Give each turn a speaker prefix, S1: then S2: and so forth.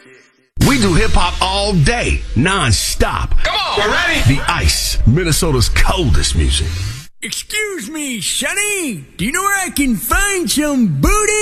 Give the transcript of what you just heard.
S1: We do hip-hop all day, non-stop.
S2: Come on, we're ready.
S1: The Ice, Minnesota's coldest music.
S3: Excuse me, Sonny. Do you know where I can find some booty?